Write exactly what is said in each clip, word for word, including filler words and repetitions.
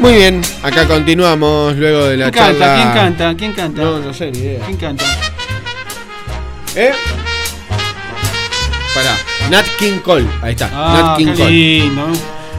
Muy bien, acá continuamos luego de la ¿Quién charla. canta? ¿Quién canta? ¿Quién canta? No, no sé, ni idea. ¿Quién canta? ¿Eh? Pará, Nat King Cole, ahí está, Ah, Nat King qué Cole. lindo.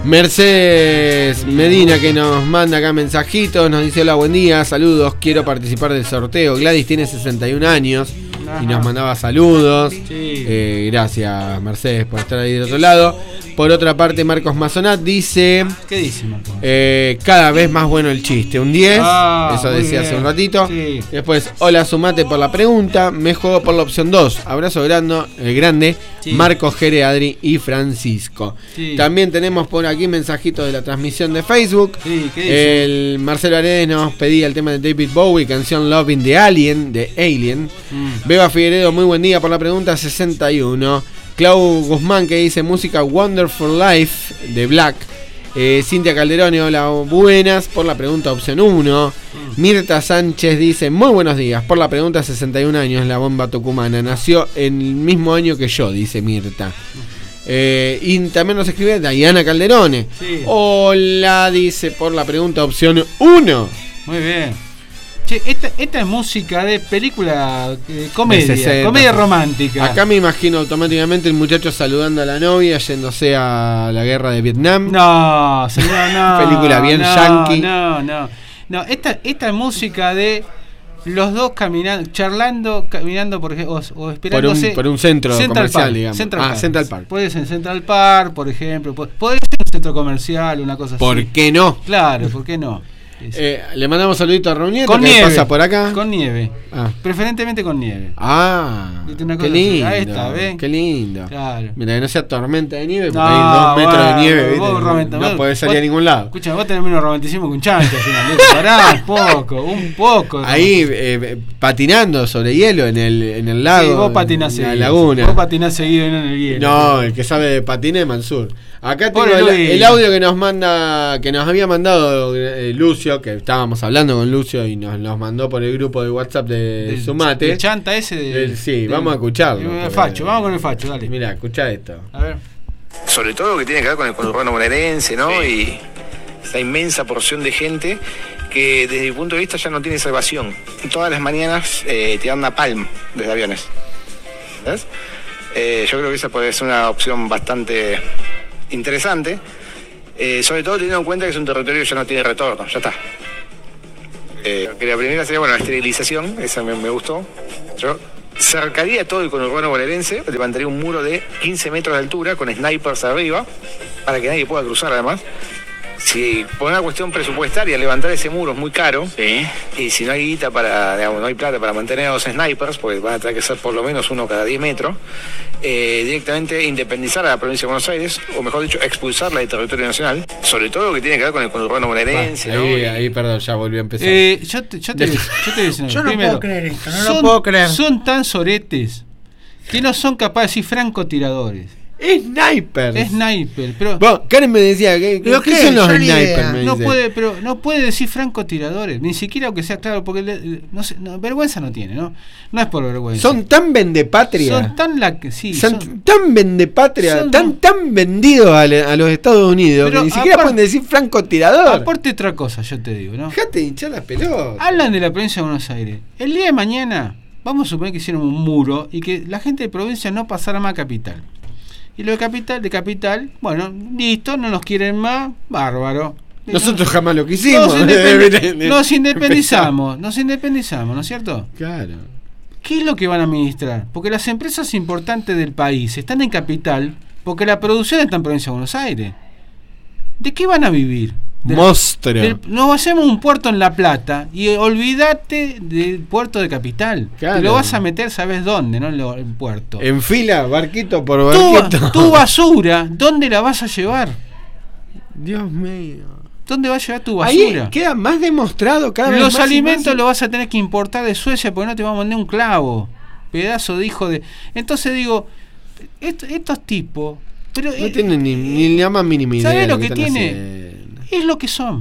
Mercedes Medina que nos manda acá mensajitos, nos dice hola, buen día, saludos, quiero participar del sorteo. Gladys tiene sesenta y un años y nos mandaba saludos. Sí. Eh, gracias Mercedes por estar ahí del otro lado. Por otra parte, Marcos Mazonat dice: ¿Qué dice, Marcos? Eh, cada vez más bueno el chiste, un diez, Ah, eso muy decía bien. hace un ratito. Sí. Después, hola Sumate por la pregunta, me juego por la opción dos. Abrazo grande, el grande, Sí. Marcos, Jere, Adri y Francisco. Sí. También tenemos por aquí mensajitos de la transmisión de Facebook. Sí, ¿qué dice? El Marcelo Aredes nos pedía el tema de David Bowie, canción Loving the Alien, de Alien. Mm. Beba Figueredo, muy buen día por la pregunta sesenta y uno. Clau Guzmán que dice música Wonderful Life de Black. eh, Cintia Calderone, hola, buenas por la pregunta opción uno. Mirta Sánchez dice muy buenos días por la pregunta sesenta y un años, la bomba tucumana. Nació en el mismo año que yo, dice Mirta. Eh, y también nos escribe Diana Calderone. Sí. Hola, dice por la pregunta opción uno. Muy bien. Che, esta, esta es música de película, eh, comedia, De sesenta. comedia romántica. Acá me imagino automáticamente el muchacho saludando a la novia, yéndose a la guerra de Vietnam. No, señor, no. Película bien no, yankee. No, no. No, esta, esta es música de los dos caminando, charlando, caminando por ejemplo, o, o Por esperándose. un, por un centro Central comercial, Park, digamos. Central ah, Park. Central Park. Puede ser en Central Park, por ejemplo. Puede, puede ser un centro comercial, una cosa ¿Por así. qué no? Claro, ¿por qué no? Eh, le mandamos saludito a Reunieta Con que nieve. pasa por acá. Con nieve. Ah, Preferentemente con nieve. ah ¿Viste una qué cosa así? lindo. Ahí está, ¿ves? Qué lindo. Claro. Mira, que no sea tormenta de nieve, porque No, hay dos metros bueno, de nieve, ¿viste? vos romanta- No vos- podés salir vos- a ningún lado. Escucha, vos tenés menos romanticismo que un chancho al final. ¿eh? Pará un poco, un poco. Ahí eh, patinando sobre hielo en el, en el lago. Sí, vos patinás en la seguido. laguna. Vos patinás seguido y no en el hielo. No, el que sabe de patines es Mansur. Acá tengo Pobre el, Luis. el audio que nos manda, que nos había mandado eh, Lucio, que estábamos hablando con Lucio y nos los mandó por el grupo de WhatsApp de Del- Sumate. del chanta ese de, Del- sí, del- vamos a escucharlo, del porque- facho, vamos con el facho, dale. Mira, escucha esto. A ver. Sobre todo lo que tiene que ver con el conurbano bonaerense, ¿no? Y esa inmensa porción de gente que desde mi punto de vista ya no tiene salvación. Todas las mañanas eh, te dan una palm desde aviones. ¿Ves? Eh, yo creo que esa puede ser una opción bastante interesante, eh, sobre todo teniendo en cuenta que es un territorio que ya no tiene retorno, ya está. Eh, que la primera sería, bueno, la esterilización, esa me, me gustó. Yo cercaría todo el conurbano bonaerense, levantaría un muro de quince metros de altura con snipers arriba, para que nadie pueda cruzar además. Si por una cuestión presupuestaria levantar ese muro es muy caro, Sí. y si no hay guita para, digamos, no hay plata para mantener a los snipers, porque van a tener que ser por lo menos uno cada diez metros, eh, directamente independizar a la provincia de Buenos Aires, o mejor dicho, expulsarla del territorio nacional, sobre todo lo que tiene que ver con el conurbano bonaerense, ¿no? Ahí, ahí, perdón, ya volvió a empezar. Eh, yo, te, yo, te, yo te voy a decir una Yo cosa. no Primero, puedo creer esto, no son, lo puedo creer. Son tan soretes que no son capaces de decir francotiradores. Sniper. Es sniper, pero Bueno, Karen me decía que ¿Pero ¿qué qué? son los Yo ni idea. snipers? Me no dice. puede, pero no puede decir francotiradores, ni siquiera aunque sea claro, porque le- no sé, no, vergüenza no tiene, ¿no? No es por vergüenza. Son tan vendepatria. Son tan la que sí, Son son- tan vendepatria, son- tan tan vendidos a, le- a los Estados Unidos Pero que ni siquiera aparte- pueden decir francotirador. Aparte otra cosa, yo te digo, ¿no? Dejate de hinchar las pelotas. Hablan de la provincia de Buenos Aires. El día de mañana, vamos a suponer que hicieron un muro y que la gente de provincia no pasara más a capital. Y lo de capital, de capital, bueno, listo, no nos quieren más, bárbaro. Nosotros jamás lo quisimos. Nos, independi- nos independizamos, nos independizamos, ¿no es cierto? Claro. ¿Qué es lo que van a administrar? Porque las empresas importantes del país están en capital porque la producción está en provincia de Buenos Aires. ¿De qué van a vivir? Del- Monstruo. del- nos hacemos un puerto en La Plata y olvídate del puerto de capital. Claro. Te lo vas a meter, ¿sabes dónde? ¿No? En lo- el puerto. En fila, barquito por Tu, barquito. tu basura, ¿dónde la vas a llevar? Dios mío. ¿Dónde vas a llevar tu Ahí basura? queda más demostrado cada vez Los más y alimentos más. los vas a tener que importar de Suecia porque no te va a mandar un clavo. Pedazo de hijo de. Entonces digo, est- estos tipos. Pero No eh, tienen ni, ni la más mínima idea. ¿sabés de lo que están tiene? haciendo. es lo que son.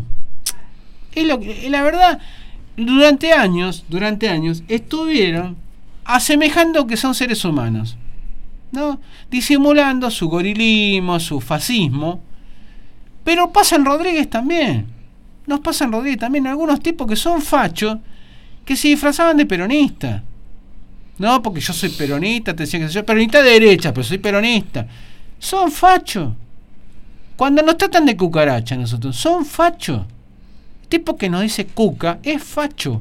Es lo que, la verdad, durante años, durante años, estuvieron asemejando que son seres humanos, ¿no? Disimulando su gorilismo, su fascismo. Pero pasa en Rodríguez también. nos pasa en Rodríguez también algunos tipos que son fachos que se disfrazaban de peronistas. No, porque yo soy peronista, te decían que soy peronista de derecha, pero soy peronista. Son fachos. Cuando nos tratan de cucaracha nosotros, son fachos. El tipo que nos dice cuca es facho.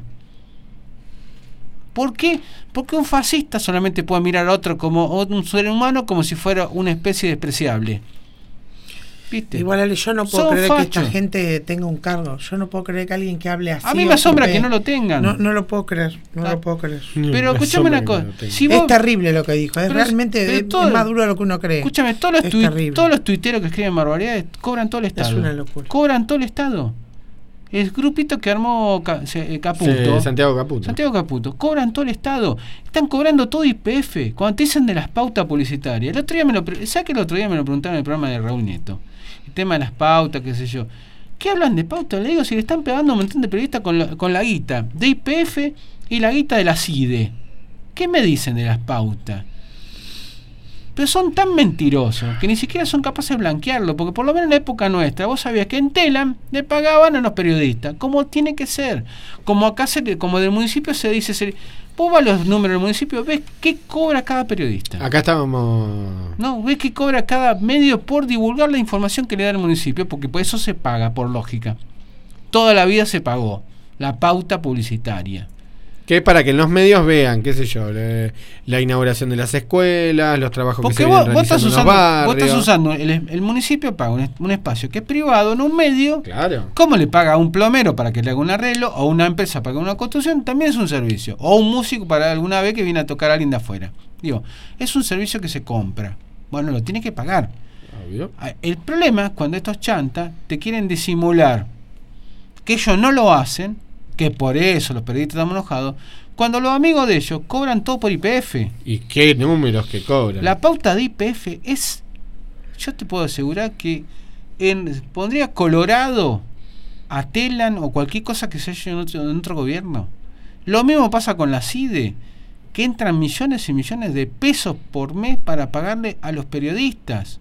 ¿Por qué? Porque un fascista solamente puede mirar a otro como un ser humano como si fuera una especie despreciable. ¿Viste? Igual, Ale, yo no puedo Son creer fachos. que esta gente tenga un cargo. Yo no puedo creer que alguien que hable así. A mí me asombra ocupe- que no lo tengan. No, no lo puedo creer. No Ah. lo puedo creer. Pero Me escúchame una asombra cosa. que no lo tenga. Si vos, Es terrible lo que dijo. Es Pero es- realmente pero es, todo- es más duro de lo que uno cree. escúchame, todos los, Es tui- terrible. todos los tuiteros que escriben barbaridades cobran todo el Estado. una locura. Cobran todo el Estado. El grupito que armó Ca- se- eh, Caputo. Sí, Santiago Caputo. Santiago Caputo, cobran todo el Estado. Están cobrando todo I P F. Cuando te dicen de las pautas publicitarias. El otro día me lo pre- ¿sabes que el otro día me lo preguntaron en el programa de Raúl Nieto? El tema de las pautas, qué sé yo. ¿Qué hablan de pautas? Le digo, si le están pegando un montón de periodistas con la, con la guita de I P F y la guita de la C I D E. ¿Qué me dicen de las pautas? Pero son tan mentirosos que ni siquiera son capaces de blanquearlo, porque por lo menos en la época nuestra vos sabías que en Telam le pagaban a los periodistas, como tiene que ser, como acá se, como del municipio se dice, se, vos vas a los números del municipio, ves qué cobra cada periodista. Acá estábamos. No, ves que cobra cada medio por divulgar la información que le da el municipio, porque por eso se paga, por lógica. Toda la vida se pagó la pauta publicitaria. Que es para que en los medios vean, qué sé yo, le- la inauguración de las escuelas, los trabajos Porque que se vos, vienen vos estás realizando en usando, los vos barrios. estás usando el, el municipio paga un, un espacio que es privado en un medio. Claro. ¿Cómo le paga a un plomero para que le haga un arreglo? O una empresa para que haga una construcción, también es un servicio. O un músico para alguna vez que viene a tocar a alguien de afuera. Digo, es un servicio que se compra. Bueno, lo tiene que pagar. Obvio. El problema es cuando estos chantas te quieren disimular que ellos no lo hacen, que por eso los periodistas están enojados, cuando los amigos de ellos cobran todo por I P F. ¿Y qué números que cobran? La pauta de I P F es, yo te puedo asegurar que en, pondría Colorado a Telan o cualquier cosa que se haya en otro, en otro gobierno. Lo mismo pasa con la C I D E, que entran millones y millones de pesos por mes para pagarle a los periodistas.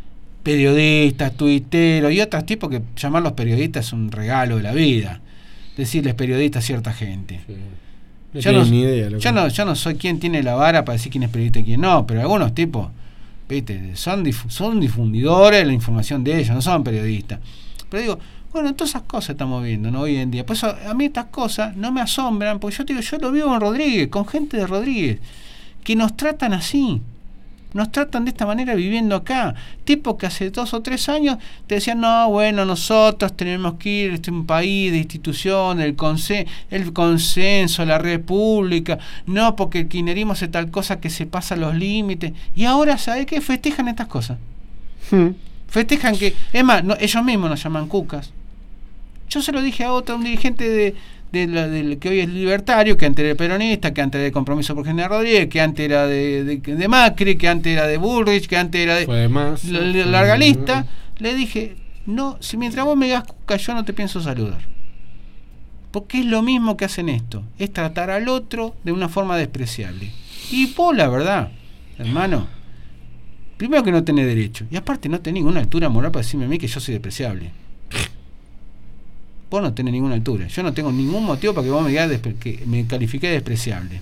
Periodistas, tuiteros y otros tipos que llamarlos periodistas es un regalo de la vida. Decirles periodistas a cierta gente. Sí. No Yo tenés no, ni idea. loco. yo, no, yo no soy quien tiene la vara para decir quién es periodista y quién no, pero algunos tipos, viste, son, difu- son difundidores de la información de ellos, no son periodistas. Pero digo, bueno, todas esas cosas estamos viendo, ¿no? Hoy en día. Por eso a mí estas cosas no me asombran, porque yo te digo, yo lo vivo en Rodríguez, con gente de Rodríguez, que nos tratan así. Nos tratan de esta manera viviendo acá. Tipos que hace dos o tres años te decían, no, bueno, nosotros tenemos que ir, este es un país de instituciones, el, consen el consenso, la república, no, porque el kirchnerismo hace tal cosa que se pasa los límites. Y ahora, ¿sabes qué? Festejan estas cosas. Hmm. Festejan que, es más, no, ellos mismos nos llaman cucas. Yo se lo dije a otro, un dirigente de, de la, del que hoy es libertario, que antes era peronista, que antes era de Compromiso por General Rodríguez, que antes era de, de, de Macri, que antes era de Bullrich, que antes era de Fue más. la, la- larga lista. Le dije, no, si mientras vos me digas cuca, yo no te pienso saludar. Porque es lo mismo que hacen esto, es tratar al otro de una forma despreciable. Y vos, la verdad, hermano, primero que no tenés derecho, y aparte no tenés ninguna altura moral para decirme a mí que yo soy despreciable. Vos no tenés ninguna altura. Yo no tengo ningún motivo para que vos me digas despre- que me califique de despreciable.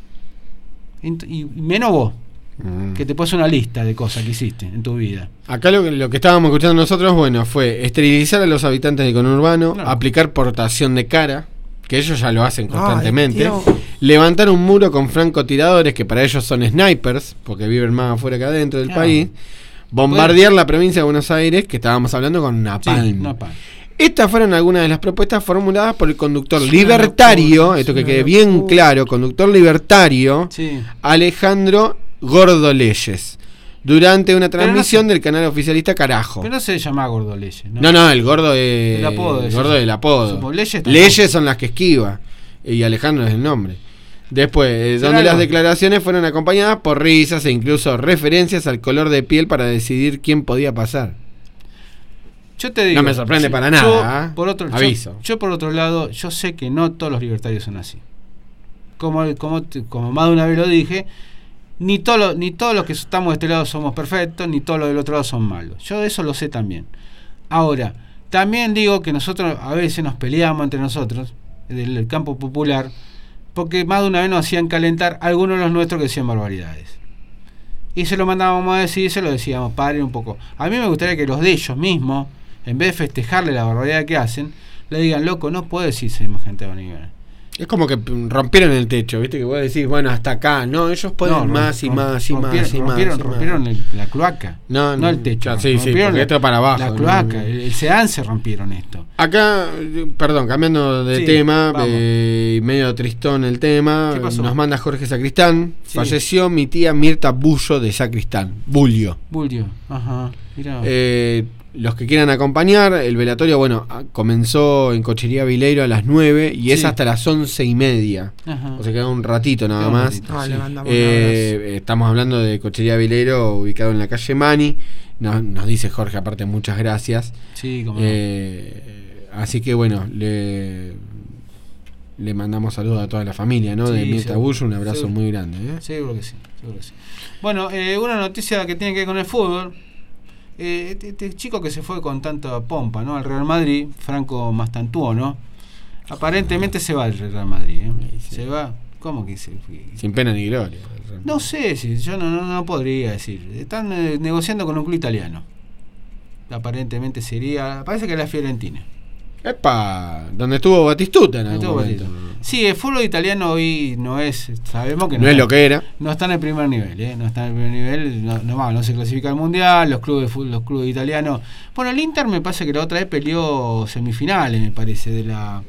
Ent- y menos vos, Mm. que te puse una lista de cosas que hiciste en tu vida. Acá lo que, lo que estábamos escuchando nosotros, bueno, fue esterilizar a los habitantes del conurbano, Claro. aplicar portación de cara, que ellos ya lo hacen constantemente, Dios. levantar un muro con francotiradores, que para ellos son snipers, porque viven más afuera que adentro del Claro. país, bombardear la provincia de Buenos Aires, que estábamos hablando con napalm. Sí, napalm. Estas fueron algunas de las propuestas formuladas por el conductor Es una libertario, locura, esto es que una quede bien locura. claro, conductor libertario, Sí. Alejandro Gordo Leyes, durante una Pero no transmisión se- del canal oficialista Carajo. Pero no se llama Gordo Leyes, ¿no? No, no, el gordo es El apodo, el ese. gordo del apodo. Supongo, Leyes Leyes, tampoco. son las que esquiva y Alejandro es el nombre. Después, eh, Pero donde algo- las declaraciones fueron acompañadas por risas e incluso referencias al color de piel para decidir quién podía pasar. Yo te digo, No me sorprende yo- para yo, nada, ¿eh? por otro, yo- Aviso. Yo, por otro lado, yo sé que no todos los libertarios son así. Como, como, te- como más de una vez lo dije, ni, todo lo- ni todos los que estamos de este lado somos perfectos, ni todos los del otro lado son malos. Yo eso lo sé también. Ahora, También digo que nosotros a veces nos peleamos entre nosotros, del, del campo popular, porque más de una vez nos hacían calentar algunos de los nuestros que decían barbaridades. Y se lo mandábamos a decir, se lo decíamos, paren un poco. A mí me gustaría que los de ellos mismos, en vez de festejarle la barbaridad que hacen, le digan, loco, no puede decirse más gente a nivel. Es como que rompieron el techo, ¿viste? Que vos decís, bueno, hasta acá. No, ellos pueden No, más, y más y más y más y rompieron, más. rompieron el- la cloaca, No, no, el techo. ya, sí, sí, rompieron porque la- esto es para abajo. La ¿no? cloaca, el, el SEAN se rompieron esto. Acá, eh, perdón, cambiando de Sí, tema, vamos. eh, medio tristón el tema. ¿Qué pasó? Nos manda Jorge Sacristán. Sí. Falleció mi tía Mirta Bullo de Sacristán. Bullo. Bulio, ajá, mirá. Eh, los que quieran acompañar, el velatorio, bueno, a- comenzó en Cochería Vileiro a las nueve y es Sí. hasta las once y media. Ajá. O sea, queda un ratito nada Queda un más. ratito. Ah, Sí. le mandamos un Eh, estamos hablando de Cochería Vileiro, ubicado en la calle Mani. Nos, nos dice Jorge, aparte, muchas gracias. Sí, como no. Eh, así que bueno, le, le mandamos saludos a toda la familia, ¿no? Sí, de Mirta seguro, Bullo, un abrazo seguro. muy grande. ¿eh? Seguro que sí, seguro que sí. Bueno, eh, una noticia que tiene que ver con el fútbol. Eh, este, este chico que se fue con tanta pompa, ¿no? Al Real Madrid, Franco Mastantuono, aparentemente se va al Real Madrid, ¿eh? Sí. Se va. ¿Cómo que se fue? Sin pena ni gloria. No sé, si yo no, no, no podría decir. Están eh, negociando con un club italiano. Aparentemente sería. Parece que es la Fiorentina. Epa, donde estuvo Batistuta en algún Estuvo momento. Batista. Sí, el fútbol italiano hoy no es. Sabemos que No es lo que era. No está en el primer nivel, ¿eh? No está en el primer nivel, no, no, va, no se clasifica al mundial, los clubes de fútbol, los clubes italianos. Bueno, el Inter me parece que la otra vez peleó semifinales, me parece, de la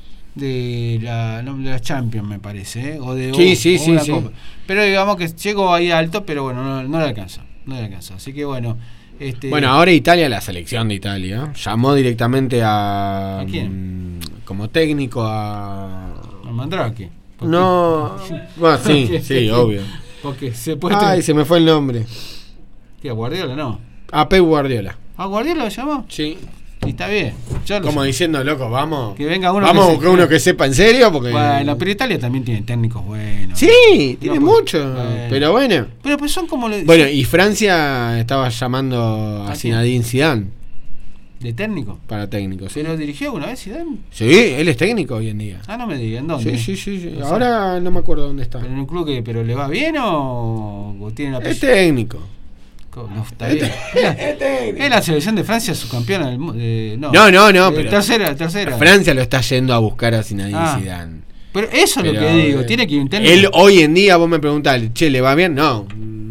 de la, no, de la Champions, me parece, ¿eh? O de Sí, o- sí, o sí, una sí. Copa. Pero digamos que llegó ahí alto, pero bueno, no, no le alcanzó, no le alcanzó. Así que bueno, este Bueno, ahora Italia, la selección de Italia, llamó directamente a. ¿A quién? mm, Como técnico a. a Mandrake. Porque- No. Bueno, sí, Porque- sí, obvio. Porque se puede Ay, se me fue el nombre. ¿Qué, a Guardiola no? A Pep Guardiola. ¿A Guardiola lo llamó? Sí. Y está bien. Yo lo Como sé. diciendo, loco, vamos. Que venga uno Vamos que a buscar se- uno que sepa en serio, porque. Bueno, pero Italia también tiene técnicos buenos. Sí, tiene No, pues, mucho. bueno. Pero bueno. Pero pues son como le- Bueno, y Francia estaba llamando a ¿A Zinedine Zidane de técnico. para técnico. ¿sí? ¿Se lo dirigió alguna vez Zidane? Sí, él es técnico hoy en día. Ah, no me digan, ¿dónde? Sí, sí, sí, sí. O sea, Ahora no me acuerdo dónde está. ¿Pero en un club que pero le va bien o, o tiene una Es técnico. No, está bien. Es la, es la selección de Francia subcampeona del mundo. No, No, no, no, Eh, pero- Tercera, tercera. Francia lo está yendo a buscar a Zinedine Ah. Zidane. Pero eso es lo Pero, que digo. eh, Tiene que ir un técnico. Él hoy en día, vos me preguntás, che, ¿le va bien? No.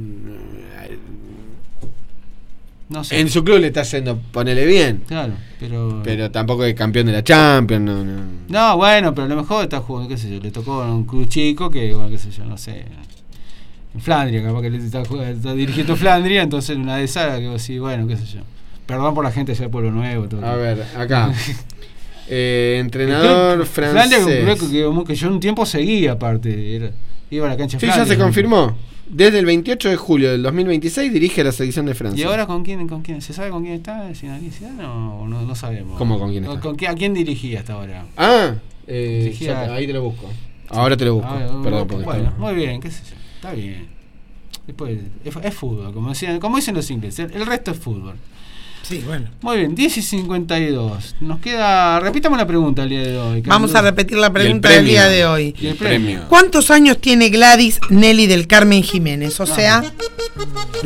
No sé. En su club le está yendo, ponele bien. Claro, pero. Pero tampoco es campeón de la Champions, no, no. No, bueno, pero a lo mejor está jugando, qué sé yo, le tocó en un club chico que, bueno, qué sé yo, no sé. En Flandria, capaz que le está, jugando- está dirigiendo Flandria, entonces una de esas que vos decís, bueno, qué sé yo. Perdón por la gente allá de Pueblo Nuevo. Todo. A ver, acá. Eh, El entrenador club francés. Flandria, que, que, que yo un tiempo seguía aparte. Era, iba a la cancha de Sí, ya Flandria. se confirmó. Desde el veintiocho de julio del dos mil veintiséis dirige a la selección de Francia. ¿Y ahora con quién, con quién? ¿Se sabe con quién está? ¿Zinedine Zidane o no, no sabemos? ¿Cómo con quién está? ¿Con qué- ¿A quién dirigía hasta ahora? Ah, eh, Dirigía- ya- ahí te lo busco. Ahora te lo busco. Ah, Perdón, porque bueno, estaba- muy bien, qué sé yo. Está bien. Después, es, es fútbol, como, decían, como dicen los ingleses. El, el resto es fútbol. Sí, bueno. Muy bien, diez y cincuenta y dos. Nos queda. Repitamos la pregunta el día de hoy. Vamos a repetir la pregunta Y el del día premio. de hoy. Y el premio. ¿Cuántos años tiene Gladys Nelly del Carmen Jiménez? O sea,